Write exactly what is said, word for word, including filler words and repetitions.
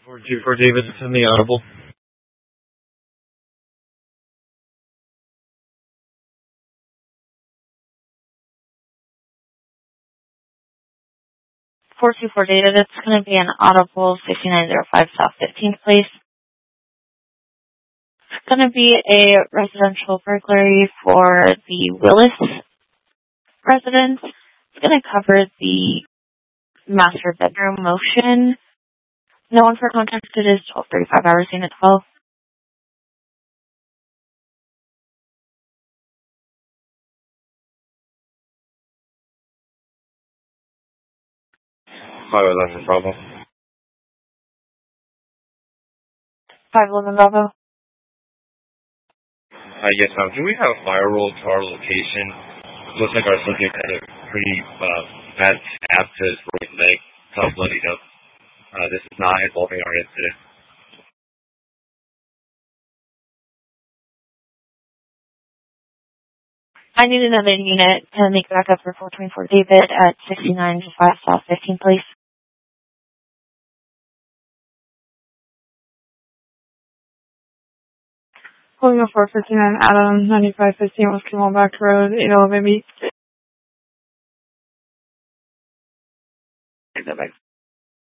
For, for David, send the audible. four two four David, it's going to be an audible sixty-nine oh five South fifteenth Place. It's going to be a residential burglary for the Willis residence. It's going to cover the master bedroom motion. No one for contacted is twelve thirty-five hours unit twelve. five eleven Bravo. five eleven Bravo. Uh, yes, um, do we have a firewall to our location? Looks like our subject had a pretty uh, bad stab to his right leg. It's all bloodied up. Uh, this is not involving our incident. I need another unit to make back up for four twenty-four David at sixty-nine oh five South fifteenth Place. Pulling a four fifty-nine Adam, ninety-five fifteen West Camelback Road, eight eleven Beach.